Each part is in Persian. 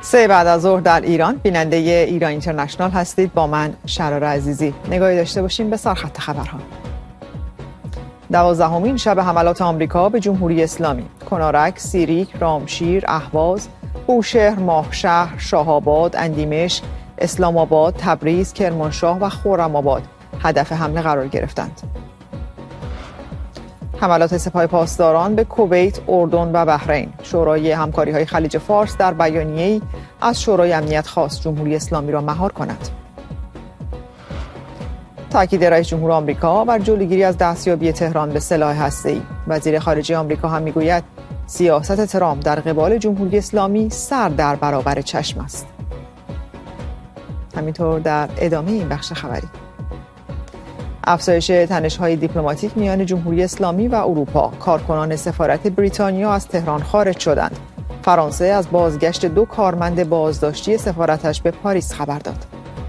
سه بعد از ظهر در ایران بیننده ایران اینترنشنال هستید. با من شرار عزیزی. نگاهی داشته باشیم به سرخط خبرها. 12مین شب حملات آمریکا به جمهوری اسلامی. کنارک، سیریک، رامشیر، اهواز، بوشهر، ماهشهر، شاهآباد، اندیمش، اسلام آباد، تبریز، کرمانشاه و خرم‌آباد هدف حمله قرار گرفتند. حملات سپاه پاسداران به کویت، اردن و بحرین. شورای همکاری‌های خلیج فارس در بیانیه‌ای از شورای امنیت خواست جمهوری اسلامی را مهار کند. تاکید رئیس جمهور آمریکا بر جلوگیری از دستیابی تهران به سلاح هسته‌ای. وزیر خارجه آمریکا هم میگوید سیاست ترامپ در قبال جمهوری اسلامی سر در برابر چشم است. همینطور در ادامه این بخش خبری، افزایش تنش‌های دیپلماتیک میان جمهوری اسلامی و اروپا. کارکنان سفارت بریتانیا از تهران خارج شدند. فرانسه از بازگشت 2 کارمند بازداشتی سفارتش به پاریس خبر داد.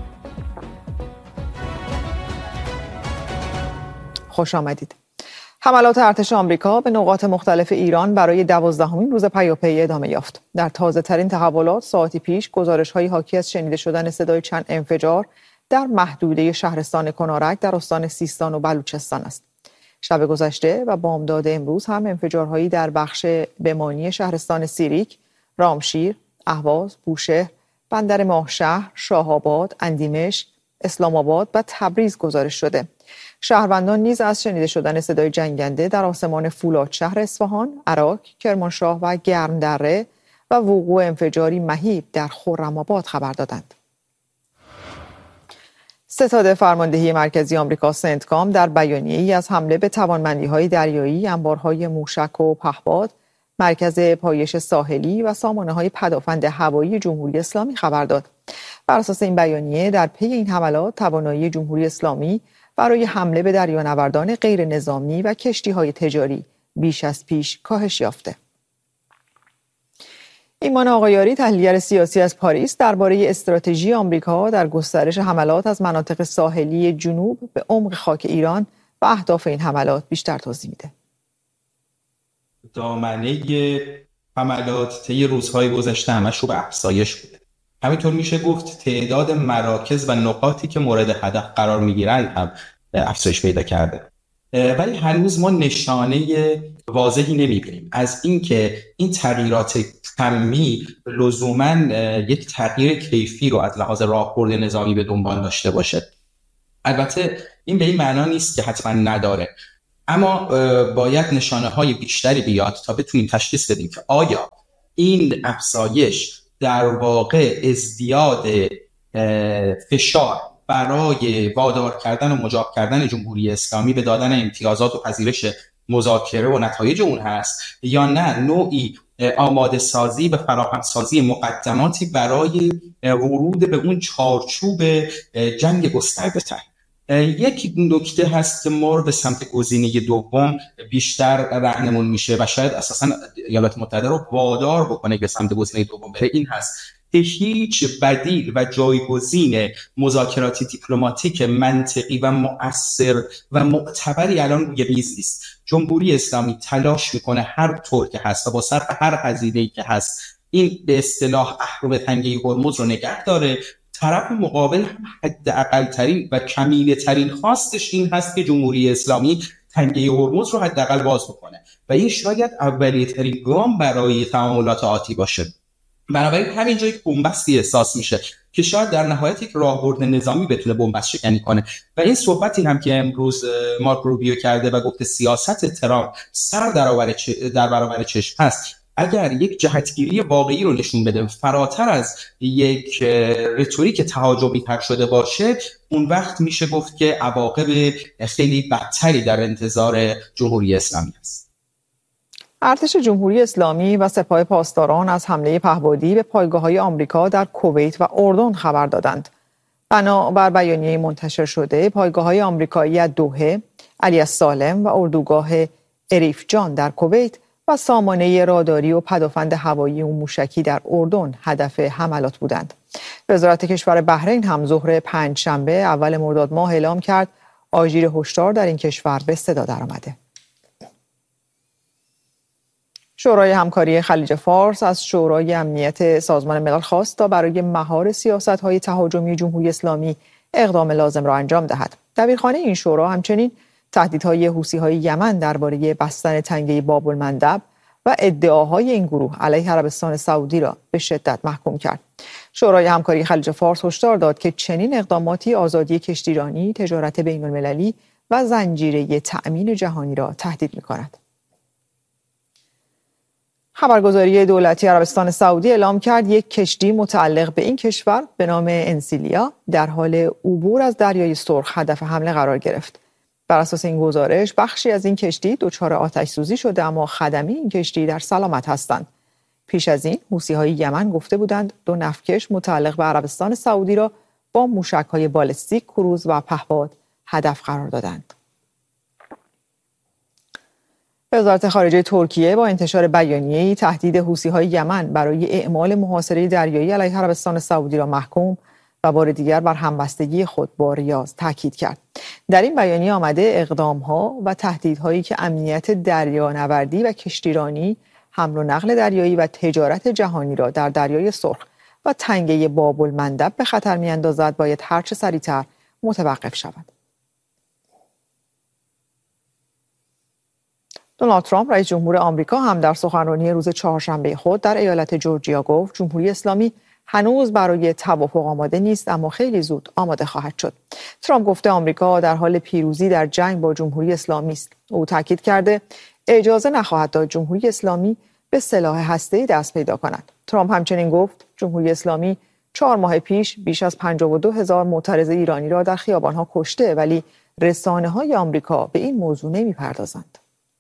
خوش آمدید. حملات ارتش آمریکا به نقاط مختلف ایران برای 12مین روز پیاپی ادامه یافت. در تازه‌ترین تحولات ساعتی پیش گزارش‌های حاکی از شنیده شدن صدای چند انفجار در محدوده شهرستان کنارک در استان سیستان و بلوچستان است. شب گذشته و بامداد امروز هم انفجارهایی در بخش بمانی شهرستان سیریک، رامشیر، اهواز، بوشهر، بندر ماهشهر، شاهآباد، اندیمش، اسلام آباد و تبریز گزارش شده. شهروندان نیز از شنیده شدن صدای جنگنده در آسمان فولاد شهر اصفهان، عراق، کرمانشاه و گرمدره و وقوع انفجاری مهیب در خرم‌آباد خبر دادند. ستاد فرماندهی مرکزی آمریکا سنتکام در بیانیه‌ای از حمله به توانمندی‌های دریایی، انبارهای موشک و پهپاد، مرکز پایش ساحلی و سامانه‌های پدافند هوایی جمهوری اسلامی خبر داد. بر اساس این بیانیه در پی این حملات توانایی جمهوری اسلامی برای حمله به دریانوردان غیر نظامی و کشتی‌های تجاری بیش از پیش کاهش یافته. ایمان آقایاری، تحلیلگر سیاسی از پاریس، درباره استراتژی آمریکا در گسترش حملات از مناطق ساحلی جنوب به عمق خاک ایران و اهداف این حملات بیشتر توضیح میده. دامنه حملات طی روزهای گذشته همش رو به افزایش بوده. همینطور میشه گفت تعداد مراکز و نقاطی که مورد هدف قرار میگیرند هم افزایش پیدا کرده. ولی هنوز ما نشانه واضحی نمیبینیم از اینکه این تغییرات کمی لزوماً یک تغییر کیفی رو از لحاظ راهبرد نظامی به دنبال داشته باشه. البته این به این معنا نیست که حتما نداره، اما باید نشانه های بیشتری بیاد تا بتونیم تشخیص بدیم که آیا این افزایش در واقع ازدیاد فشار برای وادار کردن و مجاب کردن جمهوری اسلامی به دادن امتیازات و پذیرش مذاکره و نتایج اون هست، یا نه نوعی آماده سازی و فراهم سازی مقدماتی برای ورود به اون چارچوب جنگ گسترده تر. یک نکته هست که ما رو به سمت گزینه دوم بیشتر راهنمون میشه و شاید اساساً ایالات متحده رو وادار بکنه به سمت گزینه دوم بره. این هست که هیچ بدیل و جایگزین مذاکرات دیپلماتیک منطقی و مؤثر و معتبری الان روی میز نیست. جمهوری اسلامی تلاش میکنه هر طور که هست و با صرف هر هزینه‌ای که هست این به اصطلاح اهرم تنگه هرمز رو نگه داره. طرف مقابل حداقل ترین و کمیله ترین خواستش این هست که جمهوری اسلامی تنگه هرمز رو حداقل باز بکنه و این شاید اولیه ترین گام برای تعاملات آتی باشه. بنابراین همین جایی که بنبستی احساس میشه که شاید در نهایت یک راهبرد نظامی بتونه بنبست شکنی کنه و این صحبتی هم که امروز مارک روبیو کرده و گفته سیاست ترامپ سر در برابر چشم هست، اگر یک جهتگیری واقعی رو نشون بده فراتر از یک رتوریک تهاجمی تر شده باشه، اون وقت میشه گفت که عواقب خیلی بدتری در انتظار جمهوری اسلامی است. ارتش جمهوری اسلامی و سپاه پاسداران از حمله پهپادی به پایگاه‌های آمریکا در کویت و اردن خبر دادند. بنابر بیانیه منتشر شده، پایگاه‌های آمریکایی از دوحه، علی السالم و اردوگاه اریف جان در کویت و سامانه راداری و پدافند هوایی و موشکی در اردن هدف حملات بودند. وزارت کشور بحرین هم ظهر پنجشنبه اول مرداد ماه اعلام کرد آژیر هشدار در این کشور به صدا درآمده. شورای همکاری خلیج فارس از شورای امنیت سازمان ملل خواست تا برای مهار سیاست‌های تهاجمی جمهوری اسلامی اقدام لازم را انجام دهد. دبیرخانه این شورا همچنین تهدیدهای حوثی‌های یمن درباره بستن تنگه باب المندب و ادعاهای این گروه علیه عربستان سعودی را به شدت محکوم کرد. شورای همکاری خلیج فارس هشدار داد که چنین اقداماتی آزادی کشتیرانی، تجارت بین‌المللی و زنجیره تأمین جهانی را تهدید می‌کند. خبرگزاری دولتی عربستان سعودی اعلام کرد یک کشتی متعلق به این کشور به نام انسیلیا در حال عبور از دریای سرخ هدف حمله قرار گرفت. بر اساس این گزارش بخشی از این کشتی دچار آتش سوزی شده، اما خدمه این کشتی در سلامت هستند. پیش از این حوثی‌های یمن گفته بودند 2 نفتکش متعلق به عربستان سعودی را با موشک‌های بالستیک، کروز و پهپاد هدف قرار دادند. وزارت خارجه ترکیه با انتشار بیانیه‌ای تهدید حوثی‌های یمن برای اعمال محاصره دریایی علیه عربستان سعودی را محکوم و بار دیگر بر همبستگی خود با ریاض تاکید کرد. در این بیانیه آمده اقدام‌ها و تهدیدهایی که امنیت دریانوردی و کشتیرانی، حمل و نقل دریایی و تجارت جهانی را در دریای سرخ و تنگه باب المندب به خطر می‌اندازد باید هرچه سریعتر متوقف شود. دونالد ترامپ رئیس جمهور آمریکا هم در سخنرانی روز چهارشنبه خود در ایالت جورجیا گفت جمهوری اسلامی هنوز برای توافق آماده نیست، اما خیلی زود آماده خواهد شد. ترامپ گفته آمریکا در حال پیروزی در جنگ با جمهوری اسلامی است. او تاکید کرده اجازه نخواهد داد جمهوری اسلامی به سلاح هسته‌ای دست پیدا کند. ترامپ همچنین گفت جمهوری اسلامی 4 ماه پیش بیش از 52,000 معترض ایرانی را در خیابان‌ها کشته، ولی رسانه‌های آمریکا به این موضوع نمی‌پردازند.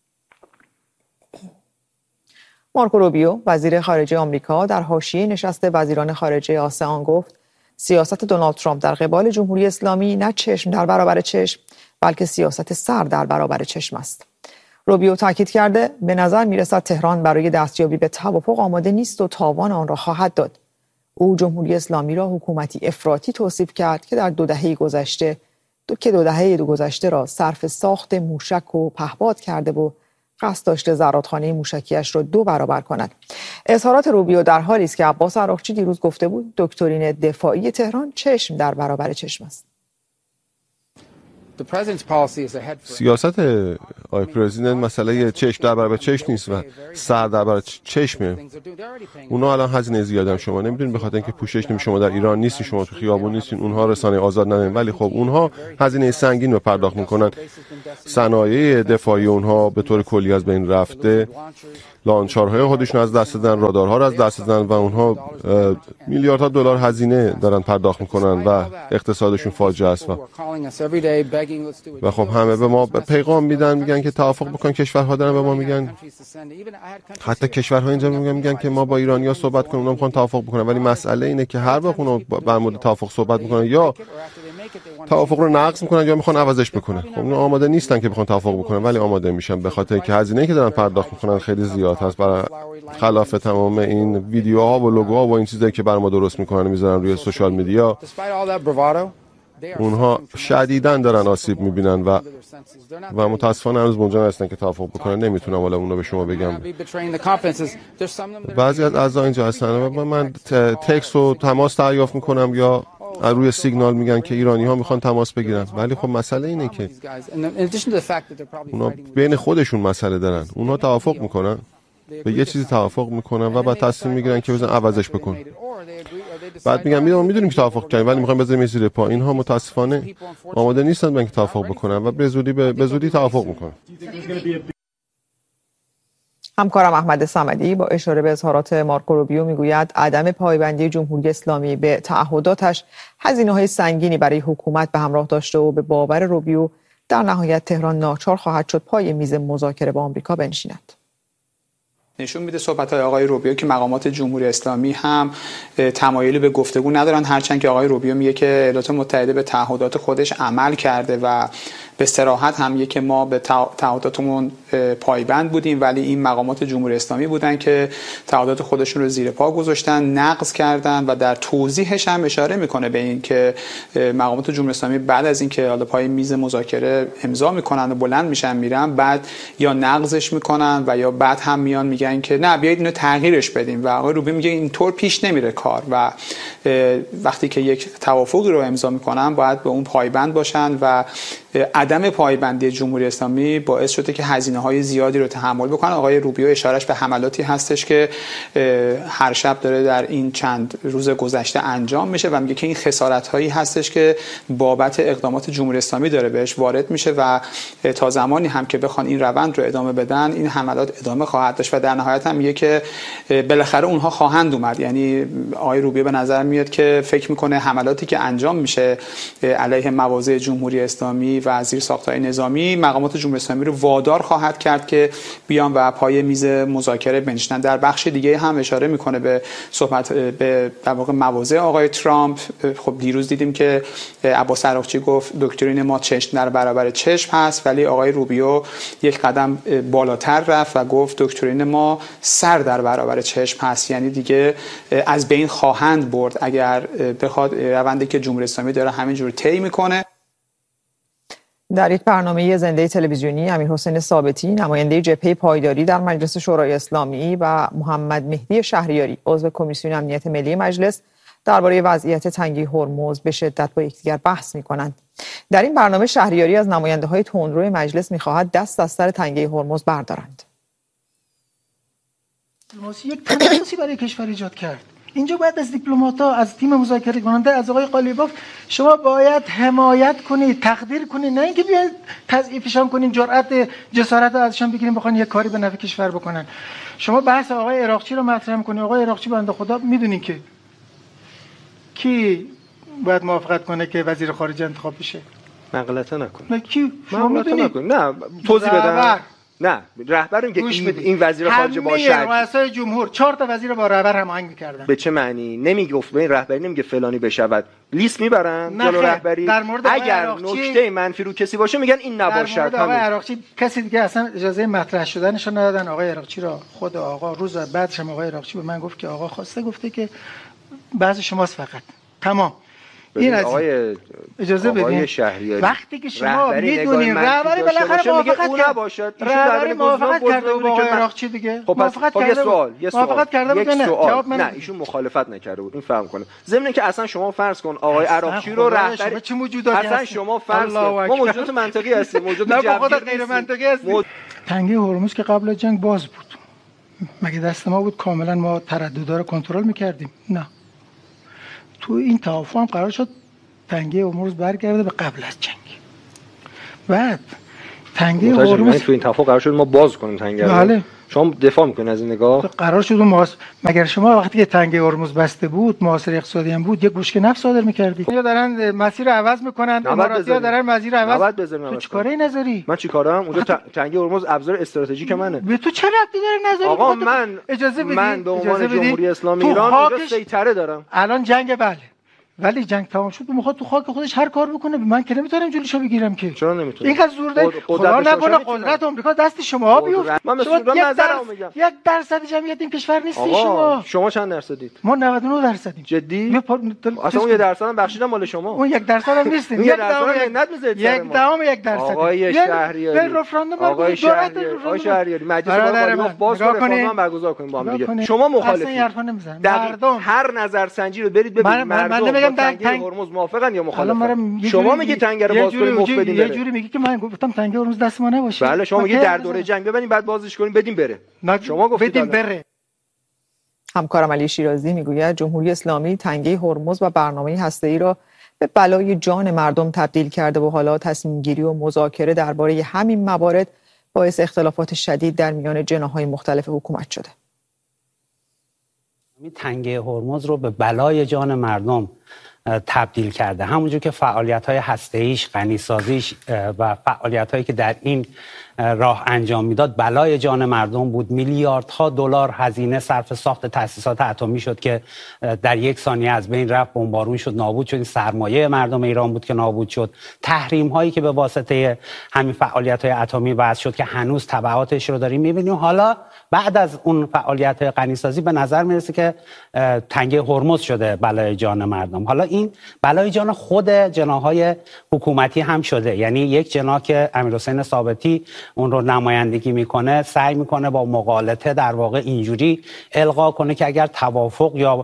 مارکو روبیو وزیر خارجه آمریکا در حاشیه نشست وزیران خارجه آسئان گفت سیاست دونالد ترامپ در قبال جمهوری اسلامی نه چشم در برابر چشم بلکه سیاست سر در برابر چشم است. روبیو تاکید کرده به نظر میرسد تهران برای دستیابی به توافق آماده نیست و تاوان آن را خواهد داد. او جمهوری اسلامی را حکومتی افراطی توصیف کرد که در 2 دهه گذشته را صرف ساخت موشک و پهپاد کرده و قصد داشته زرادخانه موشکیش را 2 برابر کند. اظهارات روبیو در حالی است که عباس عراقچی دیروز گفته بود دکترین دفاعی تهران چشم در برابر چشم است. سیاست آقای پرزیدنت مسئله چشم در برابر چشم نیست و سر در برابر چشمه. اونا الان هزینه زیاده هم شما نمیدونید، به خاطر اینکه پوشش شما در ایران نیستی، شما تو خیابون نیستین، اونها رسانه آزاد ندارن، ولی خب اونها هزینه سنگین رو پرداخت میکنن. صنایع دفاعی اونها به طور کلی از بین رفته، لانچارهای خودشون از دست دادن، رادارها رو از دست دادن و اونها میلیاردها دلار هزینه دارن پرداخت میکنن و اقتصادشون فاجعه است. و خب همه به ما پیغام میدن، میگن که توافق بکن. کشورها دارن به ما میگن، حتی کشورها اینجا میگن که ما با ایرانی‌ها صحبت کنیم، اونا میخوان توافق بکنن. ولی مسئله اینه که هر وقت اونا در مورد توافق صحبت میکنن یا توافق رو نقض میکنن یا میخوان عوضش بکنن. خب اونا آماده نیستن که بخوان توافق بکنن، ولی آماده میشن به خاطر اینکه هزینه‌ای که دارن پرداخت میکنن خیلی زیاد هست. برای خلاف تمام این ویدیوها و لوگوها و این چیزایی که برای ما درست میکنن میذارن روی سوشال میدیا، اونها شدیداً دارن آسیب میبینن و متاسفانه هنوز اونجا هستن که توافق بکنن. نمیتونم حالا اونو به شما بگم. بعضی از اعضا اینجا هستن و من تکست و تماس دریافت میکنم یا روی سیگنال میگن که ایرانی ها میخوان تماس بگیرن، ولی خب مسئله اینه که اونا بین خودشون مسئله دارن. اونها توافق میکنن، به یه چیزی توافق میکنن و بعد تصمیم میگیرن که بزن عوضش بکن. بعد میگن میدونیم که توافق کردیم ولی میخوایم بذاریم زیر پا. اینها متاسفانه آماده نیستن به اینکه توافق بکنن و به زودی توافق میکنن. همکارم احمد صمدی با اشاره به اظهارات مارکو روبیو میگوید عدم پایبندی جمهوری اسلامی به تعهداتش هزینه‌های سنگینی برای حکومت به همراه داشته و به باور روبیو در نهایت تهران ناچار خواهد شد پای میز مذاکره با آمریکا بنشیند. نشون میده صحبت‌های آقای روبیو که مقامات جمهوری اسلامی هم تمایلی به گفتگو ندارن، هرچند که آقای روبیو میگه که ایالات متحده به تعهدات خودش عمل کرده و به صراحت هم که ما به تعهداتمون پایبند بودیم، ولی این مقامات جمهوری اسلامی بودن که تعهدات خودشون رو زیر پا گذاشتن، نقض کردن و در توضیحش هم اشاره میکنه به این که مقامات جمهوری اسلامی بعد از اینکه حالا پای میز مذاکره امضا میکنن و بلند میشن میرن، بعد یا نقضش میکنن و یا بعد هم میان میگن که نه بیایید اینو تغییرش بدیم و آقای روبی میگه اینطور پیش نمیره کار و وقتی که یک توافقی رو امضا میکنن باید به اون پایبند باشن و عدم پایبندی جمهوری اسلامی باعث شده که هزینه‌های زیادی رو تحمل بکنن. آقای روبیو اشارش به حملاتی هستش که هر شب داره در این چند روز گذشته انجام میشه و میگه که این خسارت‌هایی هستش که بابت اقدامات جمهوری اسلامی داره بهش وارد میشه و تا زمانی هم که بخوان این روند رو ادامه بدن این حملات ادامه خواهد داشت و در نهایت هم میگه که بالاخره اونها خواهند اومد. یعنی آقای روبیو به نظر میاد که فکر میکنه حملاتی که انجام میشه علیه مواضع جمهوری اسلامی و زیرساخت‌های نظامی مقامات جمهوری اسلامی رو وادار خواهد کرد که بیان و پای میز مذاکره بنشینن. در بخش دیگه هم اشاره میکنه به صحبت به در واقع مواضع آقای ترامپ. خب دیروز دیدیم که عباس عراقچی گفت دکترین ما چشم در برابر چشم هست، ولی آقای روبیو یک قدم بالاتر رفت و گفت دکترین ما سر در برابر چشم هست، یعنی دیگه از بین خواهند برد اگر بخواد روندی که جمهوری اسلامی داره همینجور طی میکنه. در یک برنامه زنده تلویزیونی امیرحسین ثابتی نماینده جبهه پایداری در مجلس شورای اسلامی و محمد مهدی شهریاری عضو کمیسیون امنیت ملی مجلس درباره وضعیت تنگه هرمز به شدت با یکدیگر بحث می‌کنند. در این برنامه شهریاری از نماینده‌های تندرو مجلس می‌خواهد دست از سر تنگه هرمز بردارند. یک تنافسی برای کشور ایجاد کرد. اینجا باید از دیپلمات‌ها، از تیم مذاکره کننده، از آقای قالیباف شما باید حمایت کنید، تقدیر کنید، نه اینکه بیاید تضعیفشان کنین، جرأت جسارت رو ازشان بگیرین بخوان یک کاری به نفع کشور بکنن. شما بحث آقای عراقچی رو مطرح می‌کنید. آقای عراقچی بنده خدا میدونین که کی باید موافقت کنه که وزیر خارجه انتخاب بشه؟ من غلطه نکنم. نه کی؟ شما میدونید. نه توضیح بدم. نه رهبر که این وزیر خارجه باشه. رؤسای جمهور 4 تا وزیر با رهبر هماهنگ می‌کردن. به چه معنی؟ نمیگفت به این رهبری نمیگه فلانی بشود. لیست میبرن جلو رهبری. اگر نکته منفی رو کسی باشه میگن این نباشد. در مورد آقای عراقچی کسی دیگه اصلا اجازه مطرح شدنش رو ندادن. آقای عراقچی را خود آقا روز بعدش هم آقای عراقچی به من گفت که آقا خواسته گفته که بعضی شماست فقط. تمام. این آقای اجازه بدین وقتی که شما میدونین رهبری بالاخره موافقت کرده بود آقای عراقچی دیگه. خب موافقت کرده بود. موافقت کرده بود نه جواب من نه ایشون مخالفت نکرده بود. این فهم کنه. ضمن که اصلا شما فرض کن آقای عراقچی رو رهبری چه موجوداتی اصلا شما فرض کن ما موجودات منطقی هستیم، موجودات جبری غیر منطقی هستیم. تنگه هرمز که قبل از جنگ باز بود. مگه دست ما بود کاملا ما ترددها رو کنترل می‌کردیم؟ نه. تو این توافق هم قرار شد تنگه هرمز برگرده به قبل از جنگ. بعد تنگه هرمز تو این توافق قرار شد ما باز کنیم تنگه رو. بله. شما دفاع میکنین از این نگاه؟ قرار شد مگر شما وقتی که تنگه هرمز بسته بود، محاصره اقتصادی هم بود، یک گوشک نفت صادر می‌کردی. یا دارن مسیر رو عوض میکنن، اماراتی‌ها دارن مسیر رو عوض. تو چیکاره نذاری؟ من چیکارم؟ اونجا تنگه هرمز ابزار استراتژیک منه. به تو چه ربطی داره نذاری؟ آقا من اجازه بدید. من به عنوان جمهوری اسلامی ایران اونجا سیطره دارم. الان جنگ بله. ولی جنگ تمام شد میخواد تو خاک خودش هر کار بکنه. من که نمیتونم جلوشو بگیرم که. چرا نمیتونی؟ اینقدر زور داری. خدا نکنه قدرت آمریکا دست شما بیفته. من مسئول نظرمو میگم. 1% جمعیت این کشور نیستی شما چند درصدید؟ ما 99%یم. جدی؟ اصلا اون 1% هم بخشیدم مال شما. اون 1% هم نیستیم. 1% منت میذارید. 1% آقای شهریاری. آقای شهریاری مجلس باز رفراندوم برگزار کنیم با هم دیگه. شما مخالفید. مردم هر نظرسنجی رو برید ببینید. مردم تنگه هرمز موافقن یا مخالفن؟ شما میگی تنگه رو باز کنیم مفت بدیم بره. یه جوری میگی که من گفتم تنگه هرمز دست ما نباشه. بله شما میگی در دوره جنگ ببریم بعد بازش کنیم بدیم بره. شما گفتید بدیم بره. همکارم علی شیرازی میگوید جمهوری اسلامی تنگه هرمز و برنامه هسته‌ای را به بلای جان مردم تبدیل کرده و حالا تصمیم گیری و مذاکره درباره همین موارد باعث اختلافات شدید در میان جناح‌های مختلف حکومت شده. تنگه هرمز رو به بلای جان مردم تبدیل کرده. همونجور که فعالیت‌های هسته‌ایش، غنی‌سازیش و فعالیت‌هایی که در این راه انجام میداد بلای جان مردم بود. میلیاردها دلار هزینه صرف ساخت تأسیسات اتمی شد که در یک ثانیه از بین رفت، بمبارون شد، نابود شد. این سرمایه مردم ایران بود که نابود شد. تحریم هایی که به واسطه همین فعالیت های اتمی وضع شد که هنوز تبعاتش رو داریم میبینیم. حالا بعد از اون فعالیت های غنی‌سازی به نظر میرسه که تنگه هرمز شده بلای جان مردم. حالا این بلای جان خود جناح‌های حکومتی هم شده. یعنی یک جناح که امیرحسین ثابتی اون رو نمایندگی میکنه سعی میکنه با مغالطه در واقع اینجوری القا کنه که اگر توافق یا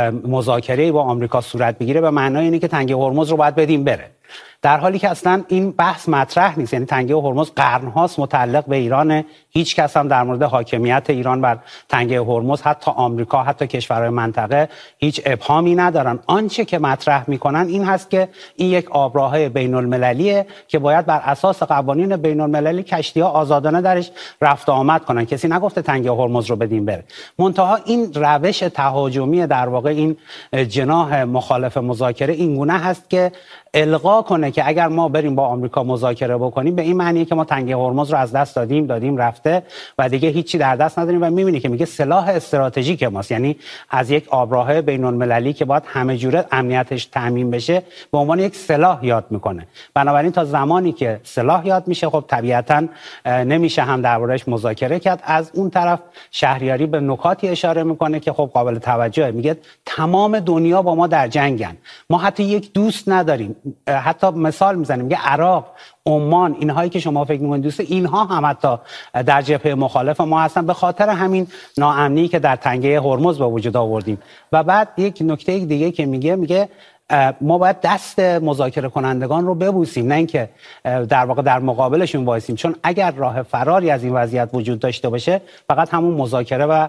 مذاکره با آمریکا صورت بگیره به معنای اینه که تنگه هرمز رو باید بدیم بره، در حالی که اصلا این بحث مطرح نیست. یعنی تنگه هرمز قرن‌هاست متعلق به ایرانه. هیچ کس هم در مورد حاکمیت ایران بر تنگه هرمز، حتی آمریکا، حتی کشورهای منطقه، هیچ ابهامی ندارن. آنچه که مطرح میکنن این هست که این یک آبراهه بین‌المللیه که باید بر اساس قوانین بین‌المللی کشتی‌ها آزادانه درش رفت و آمد کنن. کسی نگفته تنگه هرمز رو بدیم بره. منتها این روش تهاجمی در واقع این جناح مخالف مذاکره این گونه هست که القا کنه که اگر ما بریم با آمریکا مذاکره بکنیم به این معنیه که ما تنگه هرمز رو از دست دادیم رفته و دیگه هیچی در دست نداریم. و می‌بینی که میگه سلاح استراتژیک ماست، یعنی از یک آبراهه بین‌المللی که باید همه جوره امنیتش تامین بشه به عنوان یک سلاح یاد میکنه. بنابراین تا زمانی که سلاح یاد میشه خب طبیعتاً نمیشه هم درباره‌اش مذاکره کرد. از اون طرف شهریاری به نکاتی اشاره میکنه که خب قابل توجهه. میگه تمام دنیا با ما در جنگن، ما حتی یک دوست نداریم. حتی مثال میزنیم، میگه عراق، عمان، اینهایی که شما فکر می‌کنید دوست، اینها هم حتی در جبهه مخالف ما هستن به خاطر همین ناامنی که در تنگه هرمز به وجود آوردیم. و بعد یک نکته دیگه که میگه ما باید دست مذاکره کنندگان رو ببوسیم، نه اینکه در واقع در مقابلشون وایسیم، چون اگر راه فراری از این وضعیت وجود داشته باشه فقط همون مذاکره و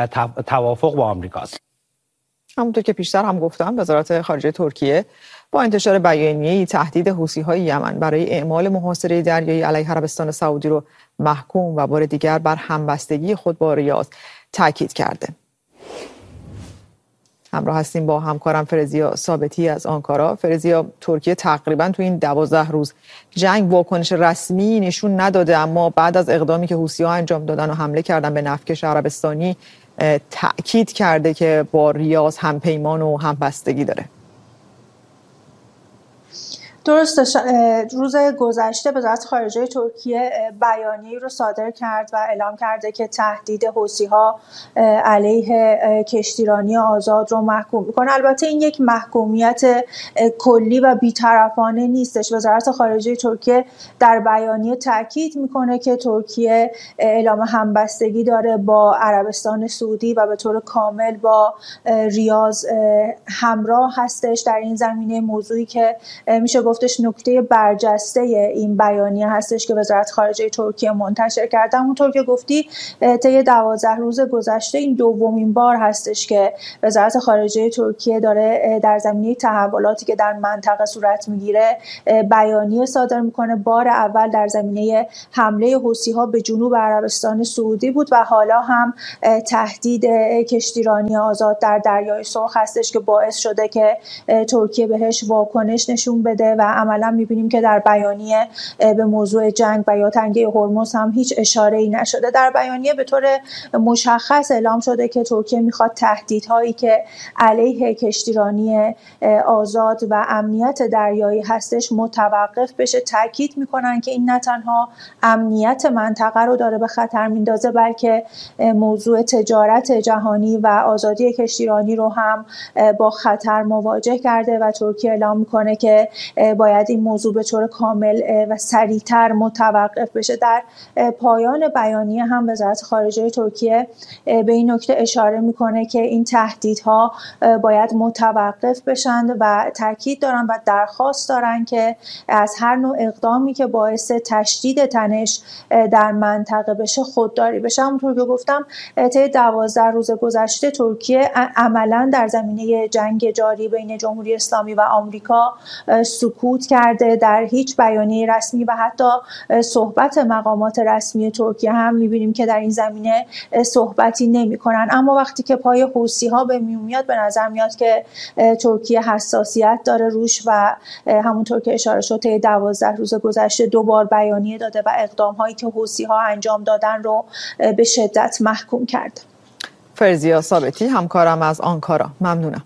توافق با آمریکاست. همونطور که پیشتر هم گفتم وزارت خارجه ترکیه با انتشار بیانیه‌ای تهدید حوثی‌های یمن برای اعمال محاصره دریایی علیه عربستان سعودی رو محکوم و بار دیگر بر همبستگی خود با ریاض تاکید کرده. همراه هستیم با همکارم فرزیا ثابتی از آنکارا. فرزیا، ترکیه تقریبا تو این 12 روز جنگ واکنش رسمی نشون نداده، اما بعد از اقدامی که حوثی‌ها انجام دادن و حمله کردن به نفتکش عربستانی تأکید کرده که با ریاض هم پیمان و هم بستگی داره. درسته. روز گذشته وزارت خارجه ترکیه بیانیه‌ای رو صادر کرد و اعلام کرده که تهدید حوثی‌ها علیه کشتیرانی آزاد رو محکوم می‌کنه. البته این یک محکومیت کلی و بی‌طرفانه نیستش. وزارت خارجه ترکیه در بیانیه تاکید می‌کنه که ترکیه اعلام همبستگی داره با عربستان سعودی و به طور کامل با ریاض همراه هستش در این زمینه. موضوعی که میشه گفتش نکته برجسته این بیانیه هستش که وزارت خارجه ترکیه منتشر کرده. همونطور که گفتی طی 12 روز گذشته این دومین بار هستش که وزارت خارجه ترکیه داره در زمینه تحولاتی که در منطقه صورت میگیره بیانیه صادر میکنه. بار اول در زمینه حمله حوثی‌ها به جنوب عربستان سعودی بود و حالا هم تهدید کشتیرانی آزاد در دریای سرخ هستش که باعث شده که ترکیه بهش واکنش نشون بده و عملا می‌بینیم که در بیانیه به موضوع جنگ و یا تنگه هرمز هم هیچ اشاره‌ای نشده. در بیانیه به طور مشخص اعلام شده که ترکیه می‌خواد تهدیدهایی که علیه کشتیرانی آزاد و امنیت دریایی هستش متوقف بشه. تاکید می‌کنن که این نه تنها امنیت منطقه رو داره به خطر میندازه بلکه موضوع تجارت جهانی و آزادی کشتیرانی رو هم با خطر مواجه کرده و ترکیه اعلام می‌کنه که باید این موضوع به طور کامل و سریعتر متوقف بشه. در پایان بیانیه هم وزارت خارجه ترکیه به این نکته اشاره میکنه که این تهدیدها باید متوقف بشن و تاکید دارن و درخواست دارن که از هر نوع اقدامی که باعث تشدید تنش در منطقه بشه خودداری بشه. همونطور که گفتم طی 12 روز گذشته ترکیه عملا در زمینه جنگ جاری بین جمهوری اسلامی و آمریکا سکوت سکوت کرده. در هیچ بیانیه رسمی و حتی صحبت مقامات رسمی ترکیه هم می‌بینیم که در این زمینه صحبتی نمی‌کنن. اما وقتی که پای حوثی‌ها به میاد به نظر میاد که ترکیه حساسیت داره روش و همونطور که اشاره شد طی 12 روز گذشته 2 بار بیانیه داده و اقدام‌هایی که حوثی‌ها انجام دادن رو به شدت محکوم کرده. فرزیا ثابتی همکارم از آنکارا، ممنونم.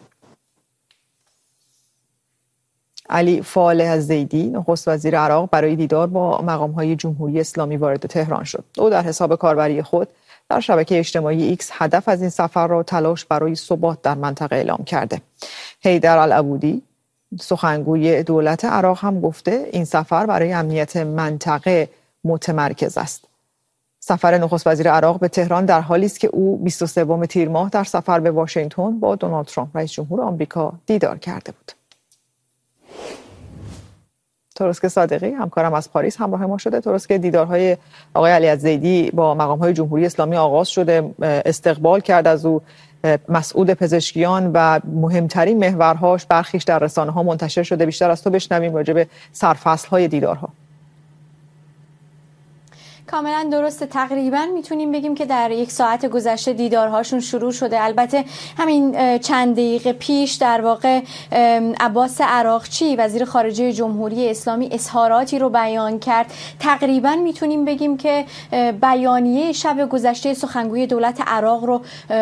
علی فالح الزیدی نخست وزیر عراق برای دیدار با مقام‌های جمهوری اسلامی وارد تهران شد. او در حساب کاربری خود در شبکه اجتماعی ایکس هدف از این سفر را تلاش برای ثبات در منطقه اعلام کرده. حیدر العبودی سخنگوی دولت عراق هم گفته این سفر برای امنیت منطقه متمرکز است. سفر نخست وزیر عراق به تهران در حالی است که او 23 تیر ماه در سفر به واشنگتن با دونالد ترامپ رئیس جمهور آمریکا دیدار کرده بود. تروسک صادقی همکارم از پاریس همراه ما شده. تروسک، دیدارهای آقای علی الزیدی با مقام‌های جمهوری اسلامی آغاز شده، استقبال کرد از او مسعود پزشکیان و مهمترین محورهاش برخیش در رسانه‌ها منتشر شده. بیشتر از تو بشنویم راجع به سرفصل‌های دیدارها. کاملا درسته. تقریبا میتونیم بگیم که در 1 ساعت گذشته دیدارهاشون شروع شده. البته همین چند دقیقه پیش در واقع عباس عراقچی وزیر خارجه جمهوری اسلامی اظهاراتی رو بیان کرد. تقریبا میتونیم بگیم که بیانیه شب گذشته سخنگوی دولت عراق رو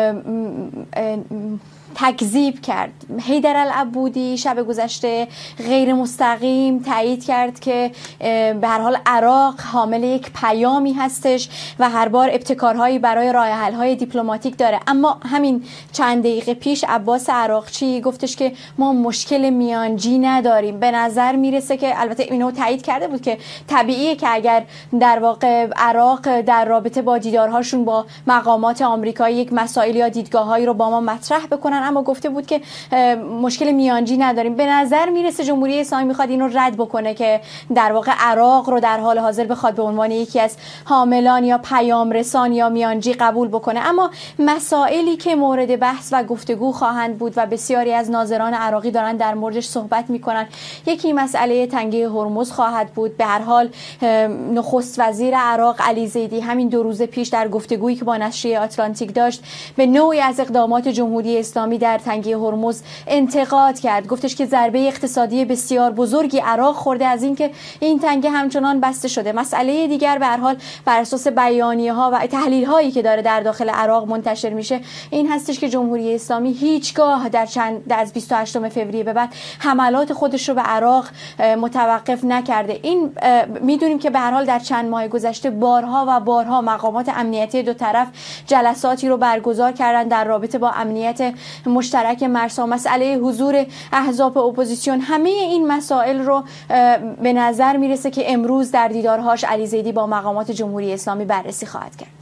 تکذیب کرد. حیدر العبودی شب گذشته غیر مستقیم تایید کرد که به هر حال عراق حامل یک پیامی هستش و هر بار ابتکارهایی برای راه حل‌های دیپلماتیک داره. اما همین چند دقیقه پیش عباس عراقچی گفتش که ما مشکل میانجی نداریم. به نظر میرسه که البته اینو تایید کرده بود که طبیعیه که اگر در واقع عراق در رابطه با دیدارهاشون با مقامات آمریکایی یک مسائل یا دیدگاه‌هایی رو با ما مطرح بکنن، اما گفته بود که مشکل میانجی نداریم. به نظر میرسه جمهوری اسلامی میخواد اینو رد بکنه که در واقع عراق رو در حال حاضر بخواد به عنوان یکی از حاملان یا پیام رسان یا میانجی قبول بکنه. اما مسائلی که مورد بحث و گفتگو خواهند بود و بسیاری از ناظران عراقی دارن در موردش صحبت میکنن، یکی مسئله تنگه هرمز خواهد بود. به هر حال نخست وزیر عراق علی زیدی همین 2 روز پیش در گفتگویی که با نشریه آتلانتیک داشت به نوعی از اقدامات جمهوری اسلامی در تنگه هرمز انتقاد کرد. گفتش که ضربه اقتصادی بسیار بزرگی عراق خورده از اینکه این تنگه همچنان بسته شده. مسئله دیگر به هر حال بر اساس بیانیه‌ها و تحلیل‌هایی که داره در داخل عراق منتشر میشه این هستش که جمهوری اسلامی هیچگاه از 28 فوریه به بعد حملات خودش رو به عراق متوقف نکرده. این میدونیم که به هر حال در چند ماه گذشته بارها و بارها مقامات امنیتی دو طرف جلساتی رو برگزار کردن در رابطه با امنیت مشترک مرزها، مسئله حضور احزاب اپوزیسیون. همه این مسائل رو به نظر میرسه که امروز در دیدارهاش علی زیدی با مقامات جمهوری اسلامی بررسی خواهد کرد.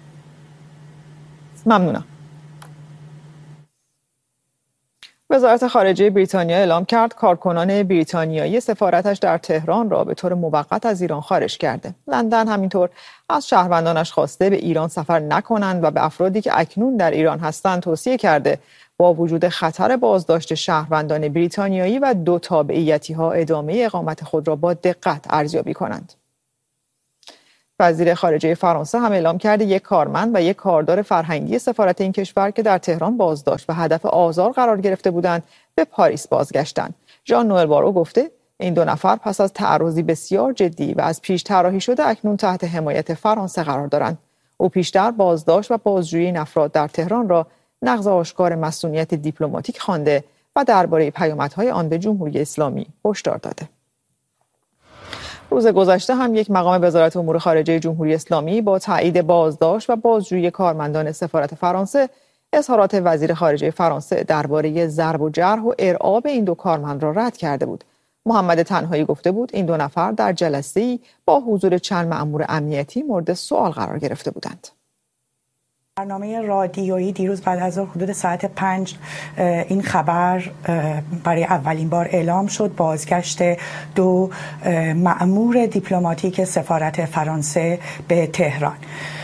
ممنونم. وزارت خارجه بریتانیا اعلام کرد کارکنان بریتانیایی سفارتش در تهران را به طور موقت از ایران خارج کرده. لندن همینطور از شهروندانش خواسته به ایران سفر نکنند و به افرادی که اکنون در ایران هستند توصیه کرده با وجود خطر بازداشت شهروندان بریتانیایی و 2 تابعیتی‌ها ادامه اقامت خود را با دقت ارزیابی کنند. وزیر خارجه فرانسه هم اعلام کرده یک کارمند و یک کاردار فرهنگی سفارت این کشور که در تهران بازداشت و هدف آزار قرار گرفته بودند به پاریس بازگشتند. ژان نوئل بارو گفته این 2 نفر پس از تعرضی بسیار جدی و از پیش طراحی شده اکنون تحت حمایت فرانسه قرار دارند. او پیشتر بازداشت و بازجویی این افراد در تهران را نقض آشکار مسئولیت دیپلماتیک خوانده و درباره پیامدهای آن به جمهوری اسلامی هشدار داده. روز گذشته هم یک مقام وزارت امور خارجه جمهوری اسلامی با تایید بازداشت و بازجویی کارمندان سفارت فرانسه اظهارات وزیر خارجه فرانسه درباره ضرب و جرح و ارعاب این 2 کارمند را رد کرده بود. محمد تنهایی گفته بود این 2 نفر در جلسه‌ای با حضور چند مأمور امنیتی مورد سوال قرار گرفته بودند. برنامه رادیویی دیروز بعد از حدود ساعت 5 این خبر برای اولین بار اعلام شد، بازگشت 2 مأمور دیپلماتیک سفارت فرانسه به تهران.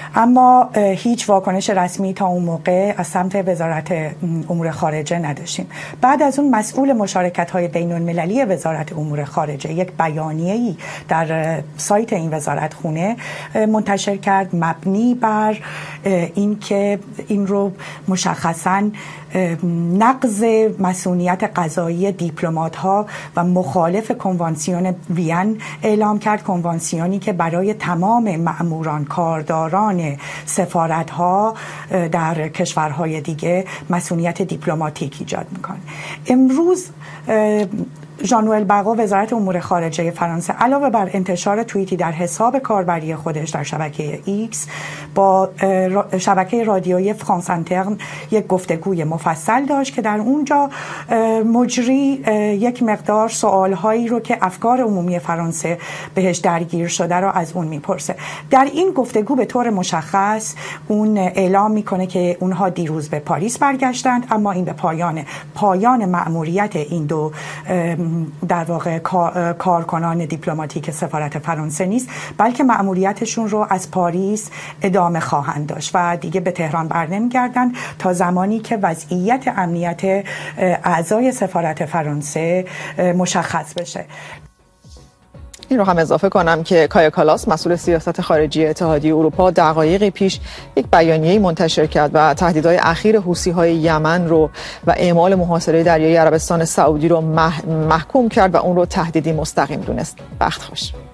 اما هیچ واکنش رسمی تا اون موقع از سمت وزارت امور خارجه نداشتیم. بعد از اون مسئول مشارکت‌های بین‌المللی وزارت امور خارجه یک بیانیه‌ای در سایت این وزارت خونه منتشر کرد مبنی بر اینکه این رو مشخصاً نقض مسئولیت قضایی دیپلمات‌ها و مخالف کنوانسیون وین اعلام کرد، کنوانسیونی که برای تمام مأموران کارداران سفارت‌ها در کشورهای دیگه مسئولیت دیپلماتیک ایجاد میکنه. امروز ژان نوئل باغا وزارت امور خارجه فرانسه علاوه بر انتشار توییتی در حساب کاربری خودش در شبکه ایکس با شبکه رادیویی فرانس انترن یک گفتگوی مفصل داشت که در اونجا مجری یک مقدار سوالهایی رو که افکار عمومی فرانسه بهش درگیر شده رو از اون میپرسه. در این گفتگو به طور مشخص اون اعلام میکنه که اونها دیروز به پاریس برگشتند، اما این به پایان مأموریت این دو در واقع کارکنان دیپلماتیک سفارت فرانسه نیست، بلکه مأموریتشون رو از پاریس ادامه خواهند داشت و دیگه به تهران برنمیگردن تا زمانی که وضعیت امنیت اعضای سفارت فرانسه مشخص بشه. این رو هم اضافه کنم که کایا کالاس مسئول سیاست خارجی اتحادیه اروپا دقایقی پیش یک بیانیه‌ای منتشر کرد و تهدیدهای اخیر حوثی‌های یمن رو و اعمال محاصره دریایی عربستان سعودی رو محکوم کرد و اون رو تهدیدی مستقیم دونست. بخت خوش.